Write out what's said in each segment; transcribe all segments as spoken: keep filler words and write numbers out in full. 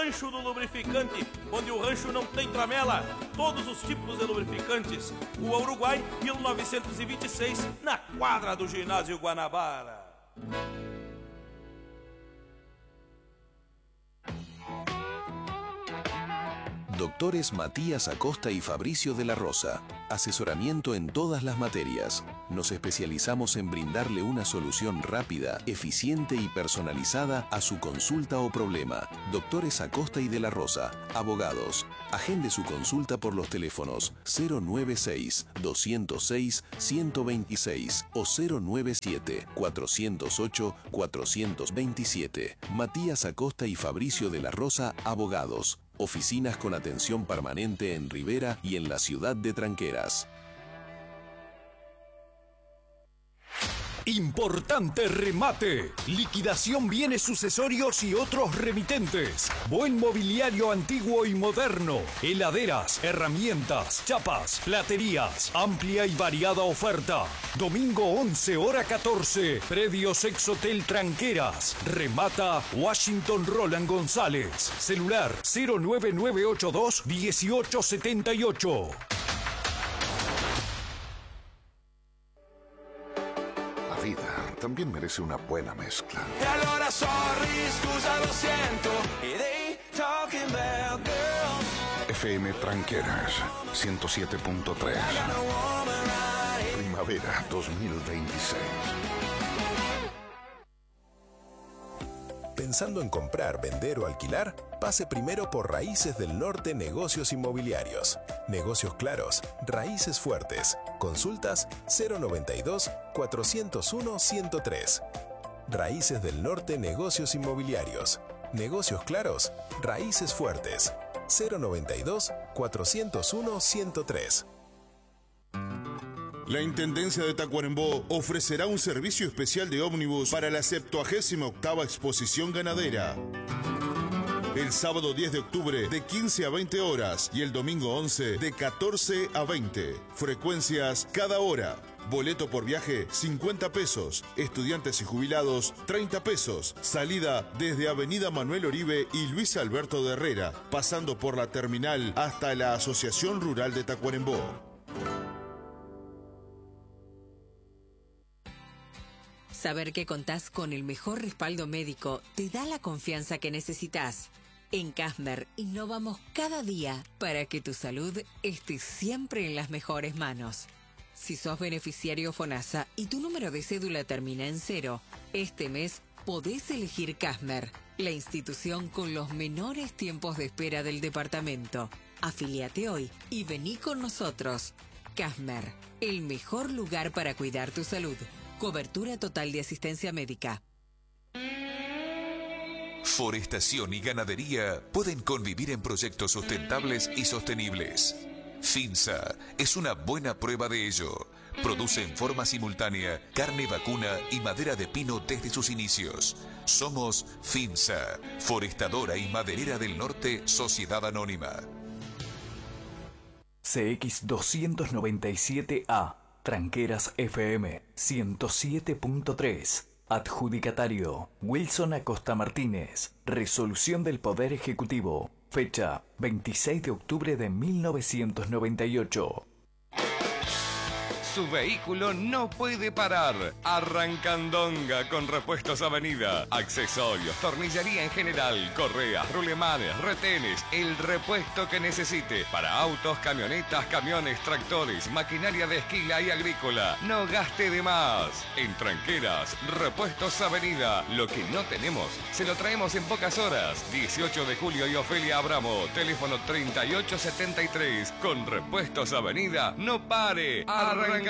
Rancho do Lubrificante, onde o rancho não tem tramela. Todos os tipos de lubrificantes. Rua Uruguai, mil novecentos e vinte e seis, na quadra do Ginásio Guanabara. Doctores Matías Acosta y Fabricio de la Rosa. Asesoramiento en todas las materias. Nos especializamos en brindarle una solución rápida, eficiente y personalizada a su consulta o problema. Doctores Acosta y de la Rosa. Abogados. Agende su consulta por los teléfonos cero nueve seis, dos cero seis, uno dos seis o cero nueve siete, cuatro cero ocho, cuatro dos siete. Matías Acosta y Fabricio de la Rosa, abogados. Oficinas con atención permanente en Rivera y en la ciudad de Tranqueras. Importante remate, liquidación bienes sucesorios y otros remitentes, buen mobiliario antiguo y moderno, heladeras, herramientas, chapas, platerías, amplia y variada oferta. Domingo once, hora catorce, predios Ex Hotel Tranqueras, remata Washington Roland González, celular cero nueve nueve ocho dos, uno ocho siete ocho. También merece una buena mezcla. E allora sorry, scusa, lo siento. E they talking about girls. F M Tranqueras ciento siete punto tres. Primavera dos mil veintiséis. ¿Pensando en comprar, vender o alquilar? Pase primero por Raíces del Norte Negocios Inmobiliarios. Negocios claros, raíces fuertes. Consultas cero noventa y dos, cuatrocientos uno, ciento tres. Raíces del Norte Negocios Inmobiliarios. Negocios claros, raíces fuertes. cero noventa y dos, cuatrocientos uno, ciento tres. La Intendencia de Tacuarembó ofrecerá un servicio especial de ómnibus para la septuagésima octava Exposición Ganadera. El sábado diez de octubre de quince a veinte horas y el domingo once de catorce a veinte. Frecuencias cada hora. Boleto por viaje cincuenta pesos. Estudiantes y jubilados treinta pesos. Salida desde Avenida Manuel Oribe y Luis Alberto de Herrera, pasando por la terminal hasta la Asociación Rural de Tacuarembó. Saber que contás con el mejor respaldo médico te da la confianza que necesitas. En Casmer innovamos cada día para que tu salud esté siempre en las mejores manos. Si sos beneficiario FONASA y tu número de cédula termina en cero, este mes podés elegir Casmer, la institución con los menores tiempos de espera del departamento. Afíliate hoy y vení con nosotros. Casmer, el mejor lugar para cuidar tu salud. Cobertura total de asistencia médica. Forestación y ganadería pueden convivir en proyectos sustentables y sostenibles. FINSA es una buena prueba de ello. Produce en forma simultánea carne vacuna y madera de pino desde sus inicios. Somos FINSA, Forestadora y Maderera del Norte, Sociedad Anónima. C X doscientos noventa y siete A, Tranqueras F M ciento siete punto tres. Adjudicatario Wilson Acosta Martínez. Resolución del Poder Ejecutivo. Fecha veintiséis de octubre de mil novecientos noventa y ocho. Su vehículo no puede parar. Arrancandonga con Repuestos Avenida. Accesorios, tornillería en general, correas, rulemanes, retenes, el repuesto que necesite para autos, camionetas, camiones, tractores, maquinaria de esquila y agrícola. No gaste de más. En Tranqueras, Repuestos Avenida. Lo que no tenemos, se lo traemos en pocas horas. dieciocho de julio y Ofelia Abramo. Teléfono treinta y ocho setenta y tres. Con Repuestos Avenida, no pare. Arrancandonga.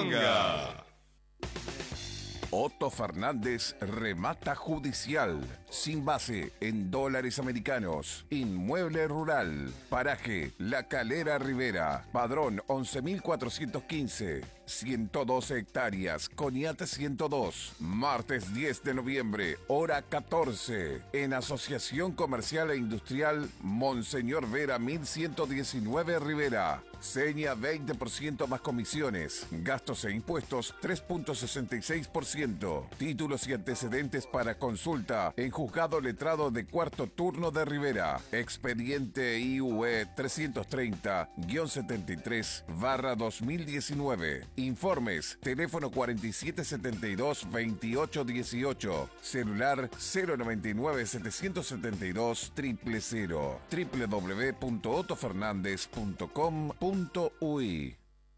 Otto Fernández remata judicial, sin base en dólares americanos, inmueble rural, paraje La Calera Rivera, padrón once mil cuatrocientos quince, ciento doce hectáreas, Coñate ciento dos, martes diez de noviembre, hora catorce, en Asociación Comercial e Industrial Monseñor Vera mil ciento diecinueve Rivera. Seña veinte por ciento más comisiones. Gastos e impuestos tres punto sesenta y seis por ciento. Títulos y antecedentes para consulta en Juzgado Letrado de Cuarto Turno de Rivera. Expediente I U E trescientos treinta guión setenta y tres barra dos mil diecinueve. Informes. Teléfono cuarenta y siete setenta y dos veintiocho dieciocho. Celular cero noventa y nueve setecientos setenta y dos cero cero cero. w w w punto otto fernandes punto com punto u i.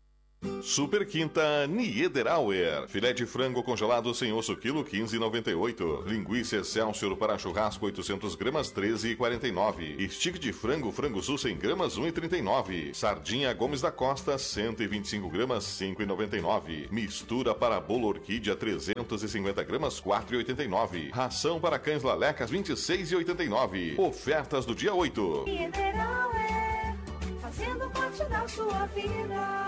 Super Quinta Niederauer. Filé de frango congelado sem osso quilo quinze e noventa e oito. Linguiça Excelsior para churrasco oitocentos gramas treze e quarenta e nove. Stick de frango frango sul cem gramas um e trinta e nove. Sardinha Gomes da Costa cento e vinte e cinco gramas cinco e noventa e nove. Mistura para bolo orquídea trezentos e cinquenta gramas quatro e oitenta e nove. Ração para cães Lalecas vinte e seis e oitenta e nove. Ofertas do dia oito. Niederauer, fazendo parte da sua vida.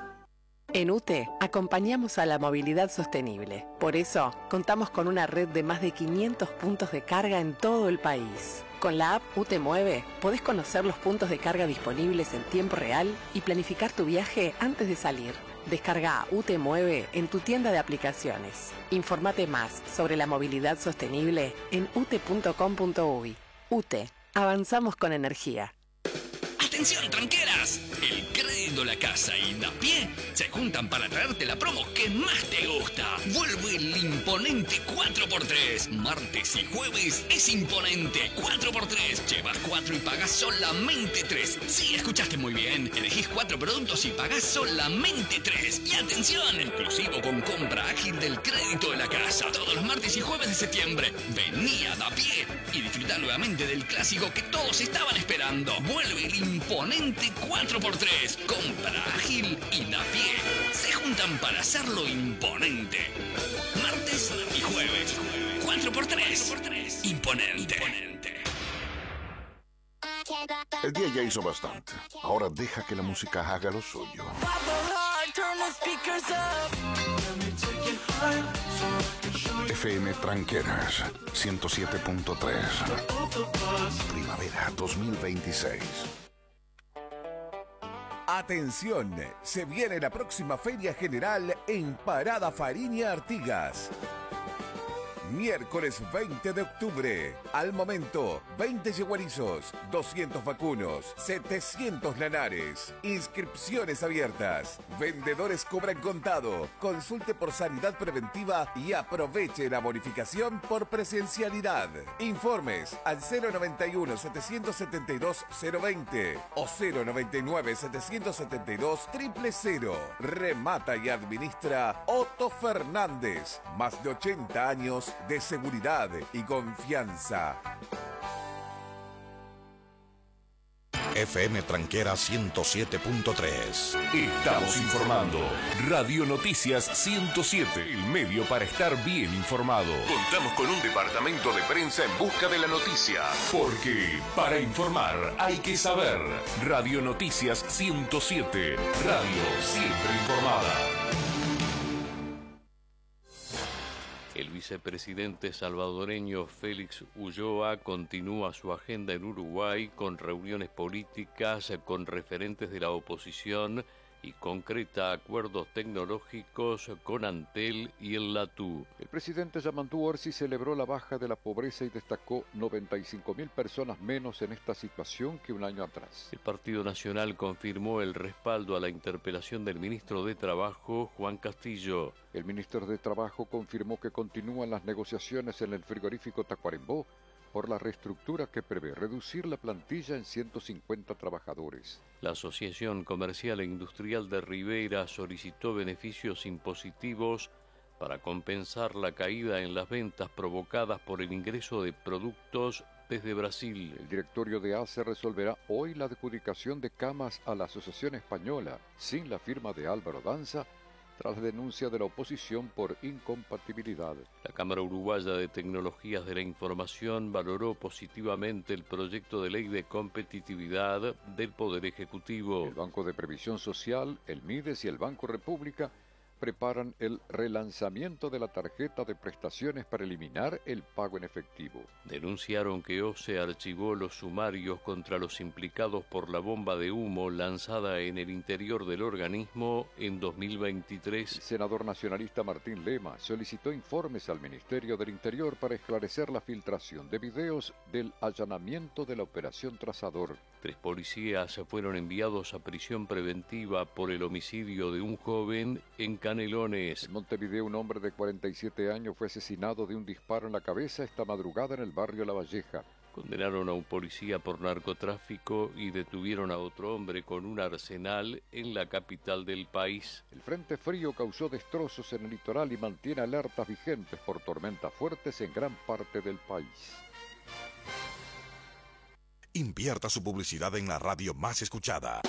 En U T E acompañamos a la movilidad sostenible. Por eso, contamos con una red de más de quinientos puntos de carga en todo el país. Con la app U T E Mueve, podés conocer los puntos de carga disponibles en tiempo real y planificar tu viaje antes de salir. Descarga U T E Mueve en tu tienda de aplicaciones. Infórmate más sobre la movilidad sostenible en u t e punto com punto u i. U T E, avanzamos con energía. ¡Atención, tranqueras! El Crédito La Casa y Dapié se juntan para traerte la promo que más te gusta. Vuelve el imponente cuatro por tres. Martes y jueves es imponente cuatro por tres. Llevas cuatro y pagas solamente tres. Sí, escuchaste muy bien. Elegís cuatro productos y pagás solamente tres. Y atención, exclusivo con compra ágil del Crédito de la Casa. Todos los martes y jueves de septiembre. Vení a Dapié y disfruta nuevamente del clásico que todos estaban esperando. Vuelve el imponente cuatro por tres. Compra ágil y Dapié se juntan para hacerlo imponente. Martes y jueves. cuatro por tres. Imponente. El día ya hizo bastante. Ahora deja que la música haga lo suyo. F M Tranqueras ciento siete punto tres. Primavera dos mil veintiséis. Atención, se viene la próxima Feria General en Parada Fariña Artigas. Miércoles veinte de octubre. Al momento, veinte yeguarizos, doscientos vacunos, setecientos lanares. Inscripciones abiertas. Vendedores cobran contado. Consulte por sanidad preventiva y aproveche la bonificación por presencialidad. Informes al cero noventa y uno setecientos setenta y dos cero veinte o cero noventa y nueve setecientos setenta y dos cero cero cero. Remata y administra Otto Fernández. Más de ochenta años de seguridad y confianza. F M Tranquera ciento siete punto tres. Estamos informando. Radio Noticias ciento siete, el medio para estar bien informado. Contamos con un departamento de prensa en busca de la noticia. Porque para informar hay que saber. Radio Noticias ciento siete. Radio siempre informada. El vicepresidente salvadoreño Félix Ulloa continúa su agenda en Uruguay con reuniones políticas con referentes de la oposición y concreta acuerdos tecnológicos con Antel y el LATU. El presidente Yamandu Orsi celebró la baja de la pobreza y destacó noventa y cinco mil personas menos en esta situación que un año atrás. El Partido Nacional confirmó el respaldo a la interpelación del ministro de Trabajo, Juan Castillo. El ministro de Trabajo confirmó que continúan las negociaciones en el frigorífico Tacuarembó por la reestructura que prevé reducir la plantilla en ciento cincuenta trabajadores. La Asociación Comercial e Industrial de Rivera solicitó beneficios impositivos para compensar la caída en las ventas provocadas por el ingreso de productos desde Brasil. El directorio de A C E resolverá hoy la adjudicación de camas a la Asociación Española, sin la firma de Álvaro Danza, tras la denuncia de la oposición por incompatibilidad. La Cámara Uruguaya de Tecnologías de la Información valoró positivamente el proyecto de ley de competitividad del Poder Ejecutivo. El Banco de Previsión Social, el MIDES y el Banco República preparan el relanzamiento de la tarjeta de prestaciones para eliminar el pago en efectivo. Denunciaron que O C E archivó los sumarios contra los implicados por la bomba de humo lanzada en el interior del organismo en dos mil veintitrés. El senador nacionalista Martín Lema solicitó informes al Ministerio del Interior para esclarecer la filtración de videos del allanamiento de la Operación Trazador. Tres policías fueron enviados a prisión preventiva por el homicidio de un joven en Canelones. En Montevideo, un hombre de cuarenta y siete años fue asesinado de un disparo en la cabeza esta madrugada en el barrio La Valleja. Condenaron a un policía por narcotráfico y detuvieron a otro hombre con un arsenal en la capital del país. El frente frío causó destrozos en el litoral y mantiene alertas vigentes por tormentas fuertes en gran parte del país. Invierta su publicidad en la radio más escuchada.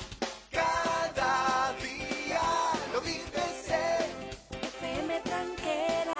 Cada día lo vives en F M Tranquera.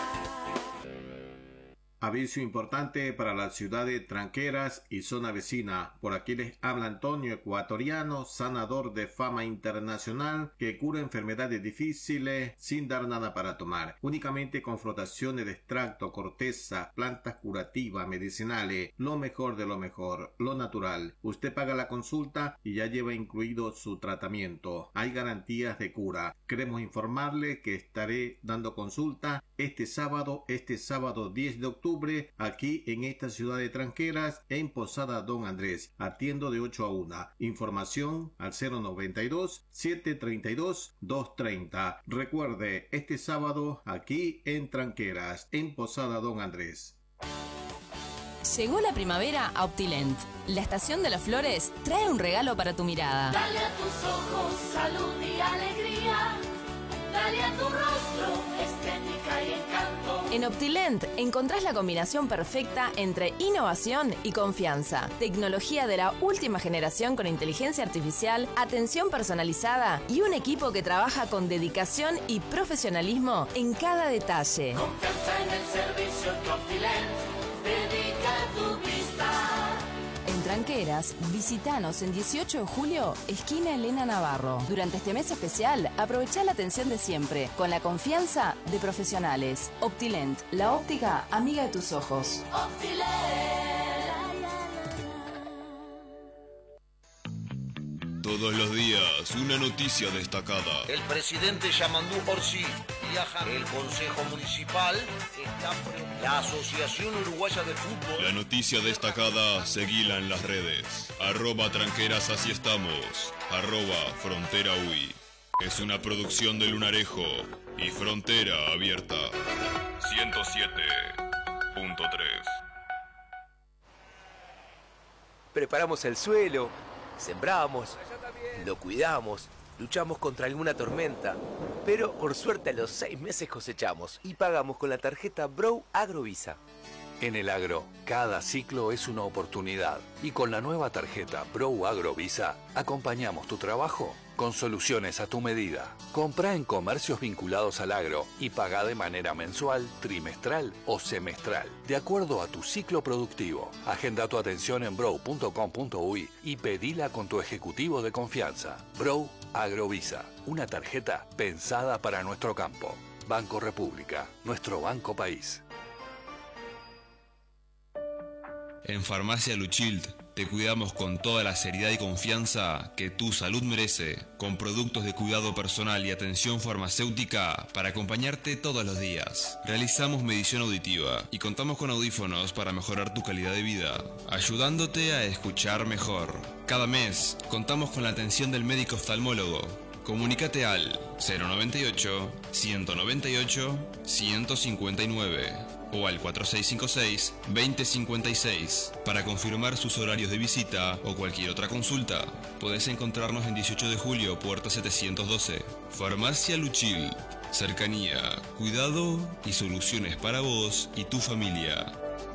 Aviso importante para la ciudad de Tranqueras y zona vecina. Por aquí les habla Antonio, ecuatoriano, sanador de fama internacional, que cura enfermedades difíciles sin dar nada para tomar. Únicamente con frotaciones de extracto, corteza, plantas curativas, medicinales, lo mejor de lo mejor, lo natural. Usted paga la consulta y ya lleva incluido su tratamiento. Hay garantías de cura. Queremos informarle que estaré dando consulta este sábado, este sábado diez de octubre, aquí en esta ciudad de Tranqueras, en Posada Don Andrés. Atiendo de ocho a una. Información al cero noventa y dos, setecientos treinta y dos, doscientos treinta. Recuerde, este sábado aquí en Tranqueras, en Posada Don Andrés. Llegó la primavera a Optilent. La estación de las flores trae un regalo para tu mirada. Dale a tus ojos salud y alegría. Dale a tu rostro estética y encanto. En Optilent encontrás la combinación perfecta entre innovación y confianza. Tecnología de la última generación con inteligencia artificial, atención personalizada y un equipo que trabaja con dedicación y profesionalismo en cada detalle. Confianza en el servicio que Optilent dedica a tu vista. En Tranqueras, visitanos en dieciocho de julio, esquina Elena Navarro. Durante este mes especial, aprovechá la atención de siempre, con la confianza de profesionales. Optilent, la óptica amiga de tus ojos. Todos los días, una noticia destacada. El presidente Yamandú Orsi viaja. El Consejo Municipal está preocupado. La Asociación Uruguaya de Fútbol. La noticia destacada, seguila en las redes. Arroba Tranqueras, así estamos. Arroba Frontera U I. Es una producción de Lunarejo y Frontera Abierta. ciento siete punto tres. Preparamos el suelo, sembramos, lo cuidamos, luchamos contra alguna tormenta, pero por suerte a los seis meses cosechamos y pagamos con la tarjeta Brow Agrovisa. En el agro, cada ciclo es una oportunidad y con la nueva tarjeta Brow Agrovisa acompañamos tu trabajo con soluciones a tu medida. Comprá en comercios vinculados al agro y pagá de manera mensual, trimestral o semestral, de acuerdo a tu ciclo productivo. Agenda tu atención en brow punto com punto uy y pedila con tu ejecutivo de confianza. Brow Agrovisa, una tarjeta pensada para nuestro campo. Banco República, nuestro banco país. En Farmacia Luchild te cuidamos con toda la seriedad y confianza que tu salud merece, con productos de cuidado personal y atención farmacéutica para acompañarte todos los días. Realizamos medición auditiva y contamos con audífonos para mejorar tu calidad de vida, ayudándote a escuchar mejor. Cada mes contamos con la atención del médico oftalmólogo. Comunícate al cero noventa y ocho, ciento noventa y ocho, ciento cincuenta y nueve o al cuatro seis cinco seis, veinte cincuenta y seis para confirmar sus horarios de visita o cualquier otra consulta. Podés encontrarnos en dieciocho de julio, puerta setecientos doce. Farmacia Luchil. Cercanía, cuidado y soluciones para vos y tu familia.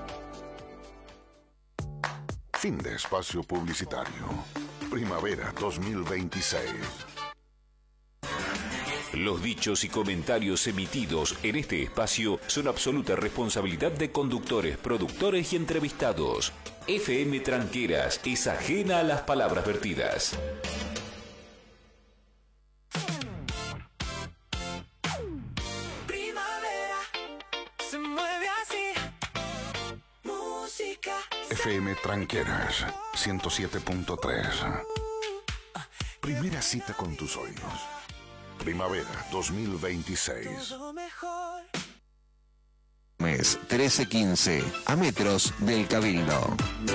Fin de espacio publicitario. Primavera dos mil veintiséis. Los dichos y comentarios emitidos en este espacio son absoluta responsabilidad de conductores, productores y entrevistados. F M Tranqueras es ajena a las palabras vertidas. Tranqueras ciento siete punto tres. Primera cita con tus oídos. Primavera dos mil veintiséis. Mes trece quince, a metros del Cabildo.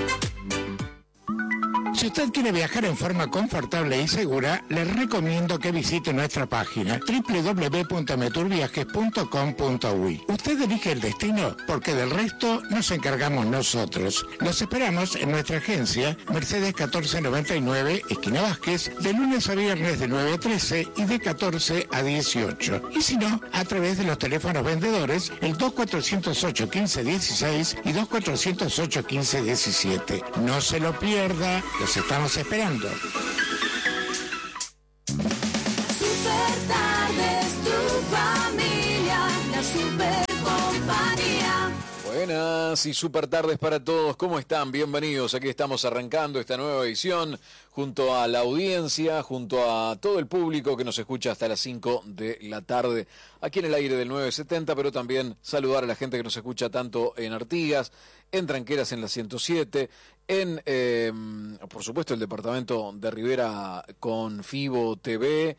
Si usted quiere viajar en forma confortable y segura, le recomiendo que visite nuestra página doble u doble u doble u punto meturviajes punto com punto uy. Usted elige el destino porque del resto nos encargamos nosotros. Los esperamos en nuestra agencia Mercedes catorce noventa y nueve, esquina Vázquez, de lunes a viernes de nueve a trece y de catorce a dieciocho. Y si no, a través de los teléfonos vendedores, el dos cuatrocientos ocho quince dieciséis y dos cuatrocientos ocho quince diecisiete. No se lo pierda. Los estamos esperando. Super tardes, tu familia, la super compañía. Buenas y super tardes para todos. ¿Cómo están? Bienvenidos. Aquí estamos arrancando esta nueva edición junto a la audiencia, junto a todo el público que nos escucha hasta las cinco de la tarde aquí en el aire del nueve setenta, pero también saludar a la gente que nos escucha tanto en Artigas, en Tranqueras en la ciento siete, en, eh, por supuesto, el departamento de Rivera con Fibo T V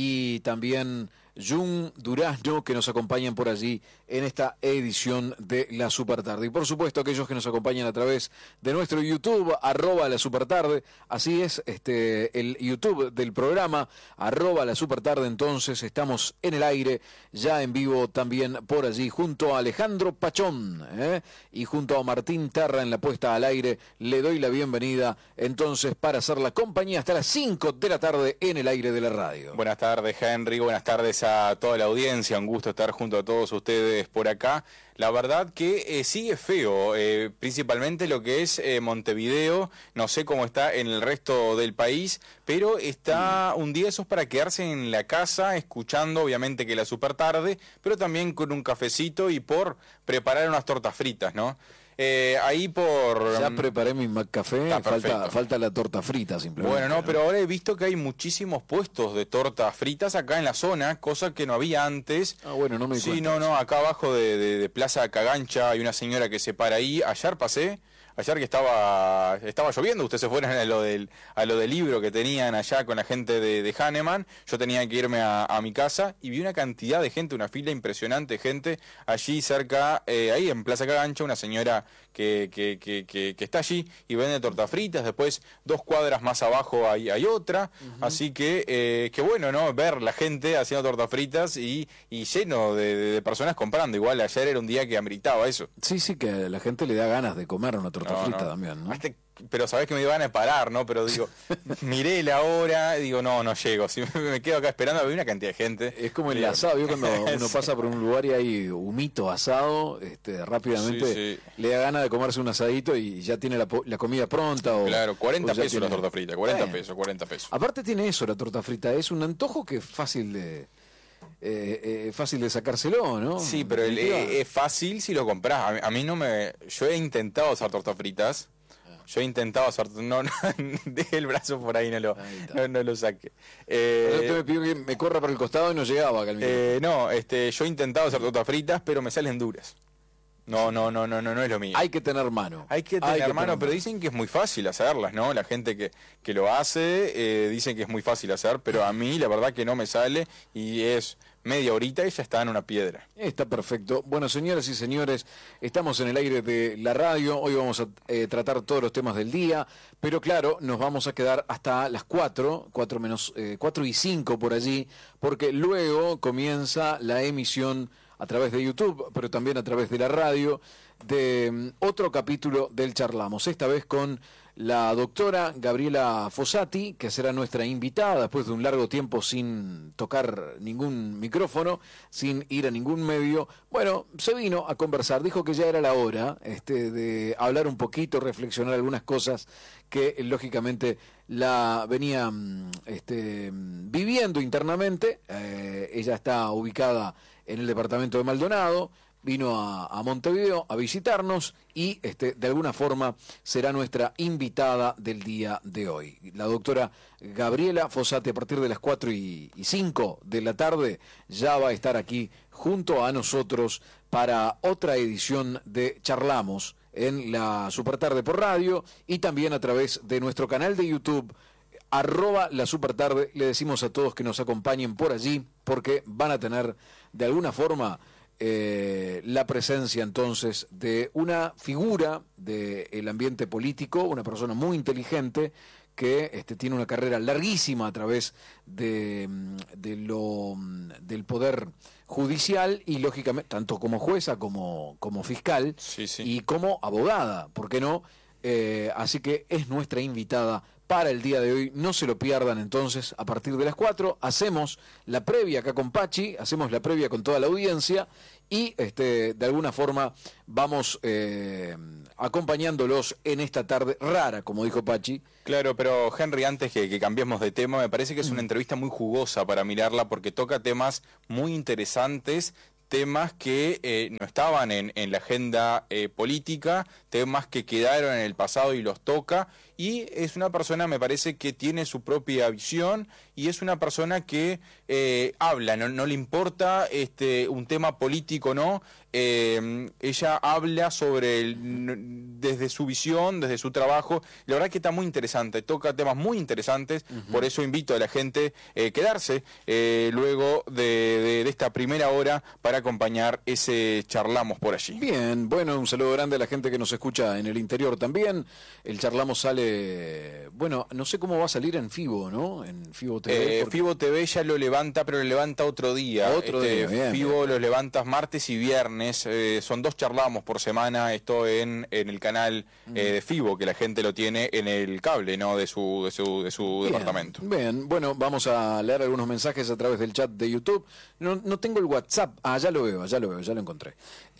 y también Jun Durazno, que nos acompañan por allí en esta edición de La Supertarde. Y por supuesto aquellos que nos acompañan a través de nuestro YouTube, arroba La Supertarde, así es, este el YouTube del programa, arroba La Supertarde. Entonces estamos en el aire, ya en vivo también por allí, junto a Alejandro Pachón ¿eh? y junto a Martín Terra en la puesta al aire. Le doy la bienvenida entonces para hacer la compañía hasta las cinco de la tarde en el aire de la radio. Buenas tardes, Henry, buenas tardes a toda la audiencia, un gusto estar junto a todos ustedes por acá. La verdad que eh, sigue feo, eh, principalmente lo que es eh, Montevideo, no sé cómo está en el resto del país, pero está un día esos para quedarse en la casa, escuchando obviamente que la super tarde, pero también con un cafecito y por preparar unas tortas fritas, ¿no? Eh, ahí por... Ya preparé mi café, falta, falta la torta frita simplemente. Bueno, no, pero ahora he visto que hay muchísimos puestos de tortas fritas acá en la zona, cosa que no había antes. Ah, bueno, no me di Sí, cuenta. no, no, acá abajo de, de, de Plaza Cagancha hay una señora que se para ahí. Ayer pasé, ayer que estaba estaba lloviendo, ustedes se fueron a lo del a lo del libro que tenían allá con la gente de, de Hahnemann. Yo tenía que irme a, a mi casa y vi una cantidad de gente, una fila impresionante de gente allí cerca, eh, ahí en Plaza Cagancha, una señora que, que, que, que, que está allí y vende tortas fritas. Después, dos cuadras más abajo hay, hay otra. Uh-huh. Así que, eh, qué bueno, ¿no? Ver la gente haciendo tortas fritas y, y lleno de, de, de personas comprando. Igual ayer era un día que ameritaba eso. Sí, sí, que a la gente le da ganas de comer una torta No, frita no. también, ¿no? Hasta- pero sabés que me iban a parar, ¿no? Pero digo, miré la hora y digo, no, no llego. Si me quedo acá esperando, había una cantidad de gente. Es como el Digo, asado, ¿vio? Cuando uno sí. pasa por un lugar y hay humito asado, este, rápidamente Sí, sí. le da ganas de comerse un asadito y ya tiene la, po- la comida pronta. O, Claro, cuarenta o ya pesos la tiene- torta frita, cuarenta Bueno. pesos, cuarenta pesos. Aparte tiene eso la torta frita, es un antojo que es fácil de eh, eh, fácil de sacárselo, ¿no? Sí, pero el- eh, es fácil si lo compras. A, mí- a mí no me... Yo he intentado hacer tortas fritas. Yo he intentado hacer... No, no, deje el brazo por ahí, no lo, no, no lo saque. Eh, Usted me pidió que me corra para el costado y no llegaba acá al micrófono. eh, no, este, yo he intentado hacer tortas fritas, pero me salen duras. No, no, no, no, no, no es lo mío. Hay que tener mano. Hay que Hay tener que mano, tener pero mano. dicen que es muy fácil hacerlas, ¿no? La gente que, que lo hace, eh, dicen que es muy fácil hacer, pero a mí la verdad que no me sale y es media horita y ya está en una piedra. Está perfecto. Bueno, señoras y señores, estamos en el aire de la radio. Hoy vamos a eh, tratar todos los temas del día, pero claro, nos vamos a quedar hasta las cuatro, cuatro menos, eh, cuatro y cinco por allí, porque luego comienza la emisión a través de YouTube, pero también a través de la radio, de mm, otro capítulo del Charlamos, esta vez con la doctora Gabriela Fossati, que será nuestra invitada después de un largo tiempo sin tocar ningún micrófono, sin ir a ningún medio. Bueno, se vino a conversar, dijo que ya era la hora este, de hablar un poquito, reflexionar algunas cosas que lógicamente la venía mm, este, mm, viviendo internamente. Eh, ella está ubicada en el departamento de Maldonado, vino a, a Montevideo a visitarnos y este, de alguna forma será nuestra invitada del día de hoy. La doctora Gabriela Fossati, a partir de las cuatro y cinco de la tarde, ya va a estar aquí junto a nosotros para otra edición de Charlamos, en la Supertarde por radio y también a través de nuestro canal de YouTube, arroba la Supertarde. Le decimos a todos que nos acompañen por allí porque van a tener de alguna forma eh, la presencia entonces de una figura del ambiente político, una persona muy inteligente que este, tiene una carrera larguísima a través de, de lo, del poder judicial y lógicamente tanto como jueza como, como fiscal sí, sí. y como abogada, ¿por qué no? Eh, así que es nuestra invitada para el día de hoy. No se lo pierdan entonces, a partir de las cuatro hacemos la previa acá con Pachi, hacemos la previa con toda la audiencia y este, de alguna forma vamos eh, acompañándolos en esta tarde rara, como dijo Pachi. Claro, pero Henry, antes que, que cambiemos de tema, me parece que es una entrevista muy jugosa para mirarla porque toca temas muy interesantes, temas que eh, no estaban en, en la agenda eh, política, temas que quedaron en el pasado y los toca, y es una persona, me parece, que tiene su propia visión y es una persona que eh, habla, no, no le importa este, un tema político, ¿no? Eh, ella habla sobre el, desde su visión, desde su trabajo. La verdad que está muy interesante, toca temas muy interesantes, uh-huh. Por eso invito a la gente a eh, quedarse eh, luego de, de, de esta primera hora para acompañar ese charlamos por allí. Bien, bueno, un saludo grande a la gente que nos escucha en el interior también. El charlamos sale, bueno, no sé cómo va a salir en Fibo, ¿no? En Fibo T V. Eh, porque... Fibo T V ya lo levanta, pero lo levanta otro día. Otro este, día, bien, Fibo bien. los levantas martes y viernes. Eh, son dos charlamos por semana, esto en, en el canal eh, de Fibo, que la gente lo tiene en el cable, ¿no? De su, de su, de su bien, departamento. Bien, bueno, vamos a leer algunos mensajes a través del chat de YouTube. No, no tengo el WhatsApp. Ah, ya lo veo, ya lo veo, ya lo encontré.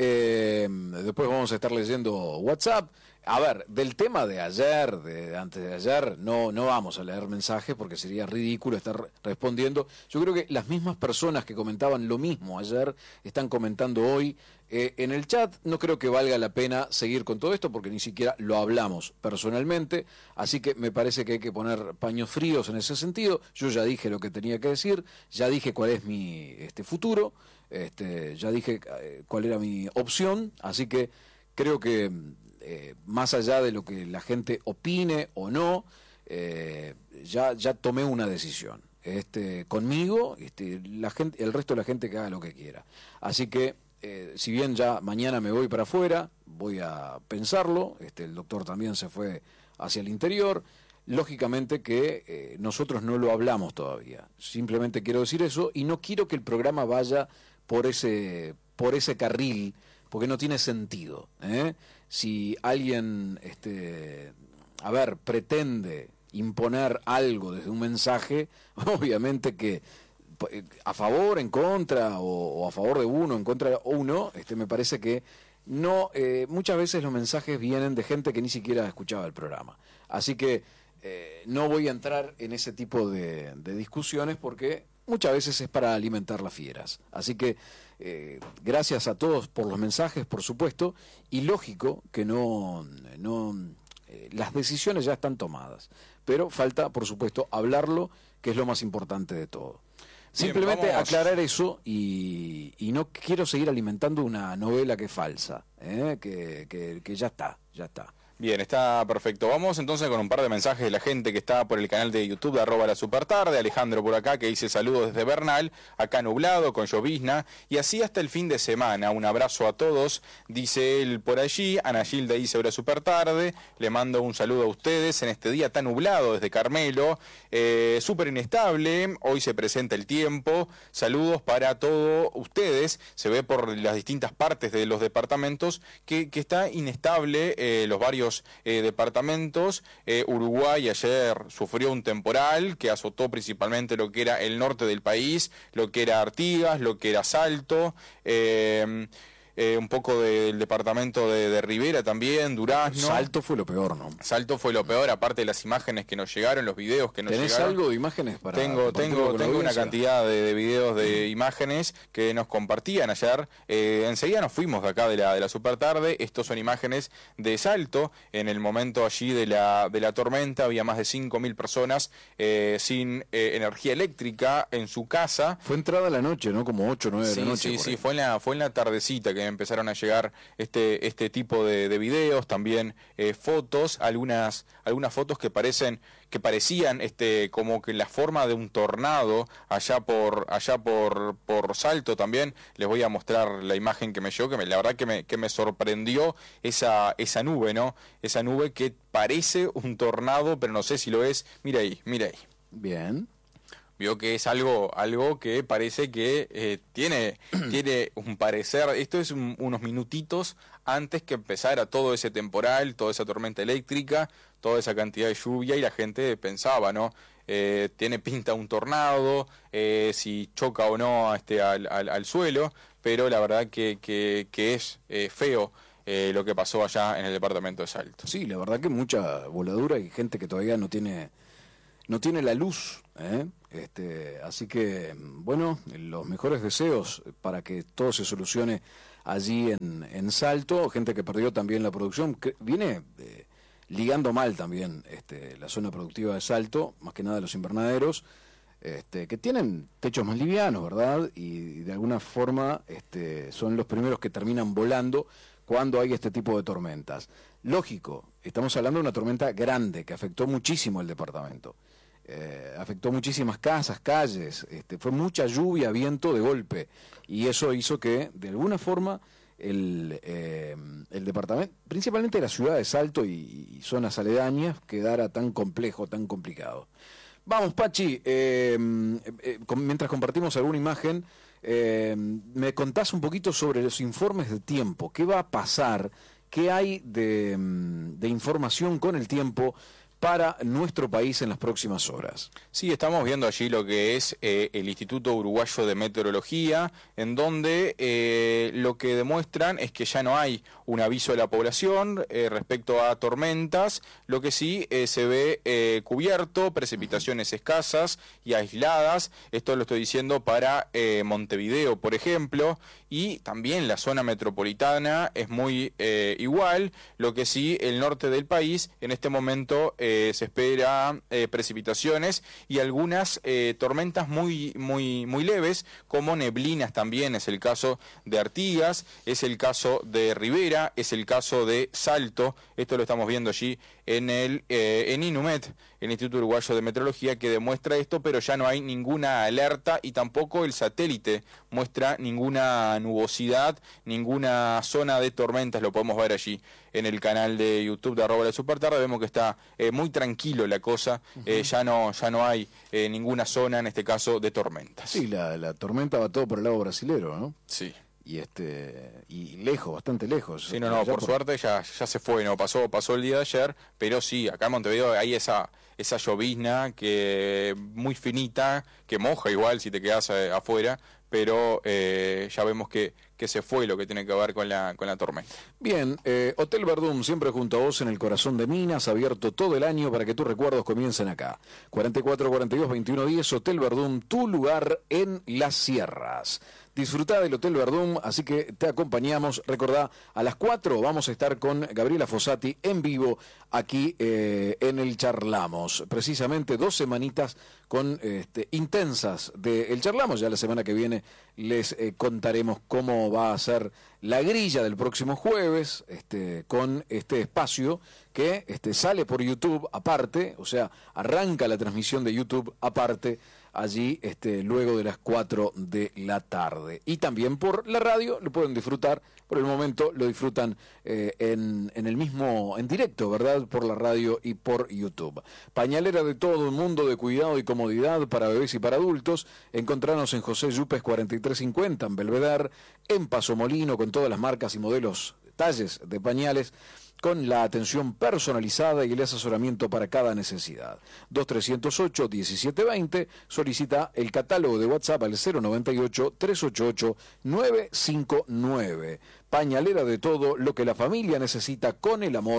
Eh, después vamos a estar leyendo WhatsApp. A ver, del tema de ayer, de antes de ayer, no, no vamos a leer mensajes porque sería ridículo estar respondiendo. Yo creo que las mismas personas que comentaban lo mismo ayer están comentando hoy eh, en el chat. No creo que valga la pena seguir con todo esto porque ni siquiera lo hablamos personalmente. Así que me parece que hay que poner paños fríos en ese sentido. Yo ya dije lo que tenía que decir, ya dije cuál es mi este, futuro, este, ya dije eh, cuál era mi opción. Así que creo que... Eh, más allá de lo que la gente opine o no, eh, ya, ya tomé una decisión. Este, conmigo, este, la gente, el resto de la gente que haga lo que quiera. Así que, eh, si bien ya mañana me voy para afuera, voy a pensarlo, este, el doctor también se fue hacia el interior, lógicamente que eh, nosotros no lo hablamos todavía. Simplemente quiero decir eso y no quiero que el programa vaya por ese, por ese carril, porque no tiene sentido, ¿eh? Si alguien, este, a ver, pretende imponer algo desde un mensaje, obviamente que a favor, en contra, o, o a favor de uno, en contra de uno, este, me parece que no, eh, muchas veces los mensajes vienen de gente que ni siquiera escuchaba el programa. Así que eh, no voy a entrar en ese tipo de, de discusiones porque muchas veces es para alimentar las fieras. Así que eh, gracias a todos por los mensajes, por supuesto, y lógico que no, no eh, las decisiones ya están tomadas, pero falta, por supuesto, hablarlo, que es lo más importante de todo. Simplemente Bien, vamos. aclarar eso y, y no quiero seguir alimentando una novela que es falsa, ¿eh? que, que, que ya está, ya está. Bien, está perfecto. Vamos entonces con un par de mensajes de la gente que está por el canal de YouTube de arroba la supertarde. Alejandro por acá que dice saludos desde Bernal, acá nublado, con llovizna, y así hasta el fin de semana. Un abrazo a todos, dice él por allí. Ana Gilda dice hola supertarde, le mando un saludo a ustedes en este día tan nublado desde Carmelo, eh, súper inestable, hoy se presenta el tiempo. Saludos para todos ustedes, se ve por las distintas partes de los departamentos que, que está inestable eh, los varios Eh, departamentos. eh, Uruguay ayer sufrió un temporal que azotó principalmente lo que era el norte del país, lo que era Artigas, lo que era Salto, eh, eh, un poco del departamento de, de Rivera también, Durazno. Salto fue lo peor, ¿no? Salto fue lo peor, aparte de las imágenes que nos llegaron, los videos que nos ¿Tenés llegaron. algo de imágenes para Tengo, tengo, tengo una cantidad de, de videos de imágenes que nos compartían ayer. Eh, enseguida nos fuimos de acá de la, de la supertarde. Estos son imágenes de Salto. En el momento allí de la, de la tormenta había más de cinco mil personas eh, sin eh, energía eléctrica en su casa. Fue entrada la noche, ¿no? Como ocho o nueve Sí, de la noche. sí, por sí, ahí. fue en la, fue en la tardecita que empezaron a llegar este, este tipo de, de videos, también eh, fotos, algunas, algunas fotos que parecen, que parecían este, como que la forma de un tornado allá por, allá por, por Salto también. Les voy a mostrar la imagen que me llegó, que me, la verdad que me, que me sorprendió esa, esa nube, ¿no? Esa nube que parece un tornado, pero no sé si lo es. Mira ahí, mira ahí. Bien. Vio que es algo algo que parece que eh, tiene tiene un parecer. Esto es un, unos minutitos antes que empezara todo ese temporal, toda esa tormenta eléctrica, toda esa cantidad de lluvia, y la gente pensaba, ¿no? Eh, tiene pinta un tornado, eh, si choca o no este, al, al, al suelo, pero la verdad que, que, que es eh, feo eh, lo que pasó allá en el departamento de Salto. Sí, la verdad que mucha voladura y gente que todavía no tiene no tiene la luz, ¿eh? Este, así que, bueno, los mejores deseos para que todo se solucione allí en, en Salto. Gente que perdió también la producción, que viene eh, ligando mal también este, la zona productiva de Salto, más que nada los invernaderos, este, que tienen techos más livianos, ¿verdad? Y, y de alguna forma este, son los primeros que terminan volando cuando hay este tipo de tormentas. Lógico, estamos hablando de una tormenta grande que afectó muchísimo el departamento. Eh, afectó muchísimas casas, calles, este, fue mucha lluvia, viento de golpe, y eso hizo que, de alguna forma, el, eh, el departamento, principalmente la ciudad de Salto y, y zonas aledañas, quedara tan complejo, tan complicado. Vamos, Pachi, eh, eh, mientras compartimos alguna imagen, eh, me contás un poquito sobre los informes de tiempo. ¿Qué va a pasar? ¿Qué hay de, de información con el tiempo para nuestro país en las próximas horas? Sí, estamos viendo allí lo que es eh, el Instituto Uruguayo de Meteorología, en donde eh, lo que demuestran es que ya no hay un aviso de la población eh, respecto a tormentas, lo que sí eh, se ve eh, cubierto, precipitaciones escasas y aisladas. Esto lo estoy diciendo para eh, Montevideo, por ejemplo, y también la zona metropolitana es muy eh, igual, lo que sí el norte del país en este momento eh, se espera eh, precipitaciones y algunas eh, tormentas muy, muy, muy leves, como neblinas también, es el caso de Artigas, es el caso de Rivera, es el caso de Salto. Esto lo estamos viendo allí en el eh, en INUMET, el Instituto Uruguayo de Meteorología, que demuestra esto, pero ya no hay ninguna alerta y tampoco el satélite muestra ninguna nubosidad, ninguna zona de tormentas. Lo podemos ver allí en el canal de YouTube de arroba la supertarde. Vemos que está eh, muy tranquilo la cosa, uh-huh. eh, ya no ya no hay eh, ninguna zona, en este caso, de tormentas. Sí, la, la tormenta va todo por el lado brasilero, ¿no? Sí. Y este y lejos, bastante lejos. Sí, no, no, por, por suerte ya ya se fue, no pasó pasó el día de ayer, pero sí, acá en Montevideo hay esa esa llovizna que muy finita, que moja igual si te quedas eh, afuera, pero eh, ya vemos que, que se fue lo que tiene que ver con la con la tormenta. Bien, eh, Hotel Verdún, siempre junto a vos en el corazón de Minas, abierto todo el año para que tus recuerdos comiencen acá. cuarenta y cuatro cuarenta y dos veintiuno diez, Hotel Verdún, tu lugar en las sierras. Disfrutá del Hotel Verdún, así que te acompañamos. Recordá, a las cuatro vamos a estar con Gabriela Fossati en vivo aquí eh, en el Charlamos. Precisamente dos semanitas con este, intensas de El Charlamos. Ya la semana que viene les eh, contaremos cómo va a ser la grilla del próximo jueves, este, con este espacio que este, sale por YouTube aparte, o sea, arranca la transmisión de YouTube aparte, allí este, luego de las cuatro de la tarde. Y también por la radio lo pueden disfrutar, por el momento lo disfrutan eh, en, en el mismo, en directo, ¿verdad? Por la radio y por YouTube. Pañalera de todo, un mundo de cuidado y comodidad para bebés y para adultos. Encontrarnos en José Yupes cuarenta y tres cincuenta, en Belvedere, en Paso Molino, con todas las marcas y modelos, talles de pañales, con la atención personalizada y el asesoramiento para cada necesidad. dos trescientos ocho diecisiete veinte, solicita el catálogo de WhatsApp al cero noventa y ocho trescientos ochenta y ocho nueve cincuenta y nueve. Pañalera de todo lo que la familia necesita, con el amor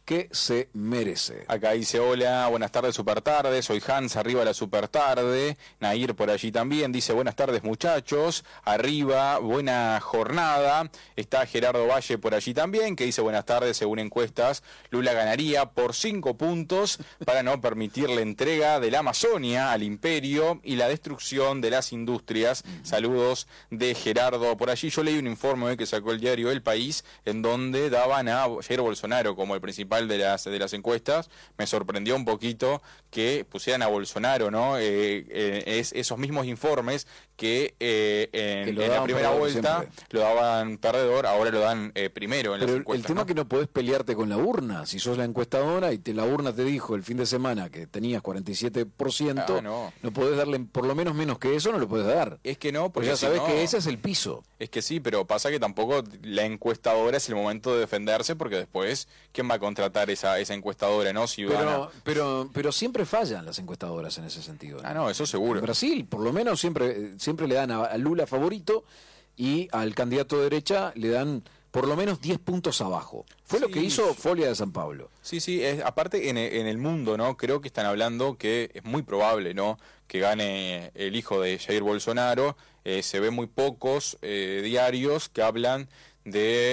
que se merece. Acá dice, hola, buenas tardes, super tarde, soy Hans, arriba la super tarde, Nair por allí también, dice, buenas tardes muchachos, arriba, buena jornada, está Gerardo Valle por allí también, que dice, buenas tardes, según encuestas, Lula ganaría por cinco puntos para no permitir la entrega de la Amazonia al imperio y la destrucción de las industrias. Saludos de Gerardo por allí. Yo leí un informe que sacó el diario El País, en donde daban a Jair Bolsonaro como el principal de las de las encuestas. Me sorprendió un poquito que pusieran a Bolsonaro, ¿no? Eh, eh, es esos mismos informes que, eh, en, que en la primera vuelta siempre lo daban perdedor, ahora lo dan eh, primero en Pero las encuestas. el tema ¿no? es que no podés pelearte con la urna. Si sos la encuestadora y te, la urna te dijo el fin de semana que tenías cuarenta y siete por ciento, ah, no. no podés darle por lo menos menos que eso, no lo podés dar. Es que no, porque ya si sabés no, que ese es el piso. Es que sí, pero pasa que tampoco la encuestadora es el momento de defenderse, porque después, ¿quién va a contratar esa, esa encuestadora, no? Si pero, pero, pero siempre fallan las encuestadoras en ese sentido. Ah, no, eso seguro. En Brasil, por lo menos, siempre, siempre le dan a, a Lula favorito y al candidato de derecha le dan por lo menos diez puntos abajo. Fue sí. lo que hizo Folia de San Pablo. Sí, sí, es, aparte en el, en el mundo, ¿no? Creo que están hablando que es muy probable, ¿no? Que gane el hijo de Jair Bolsonaro. Eh, se ven muy pocos eh, diarios que hablan de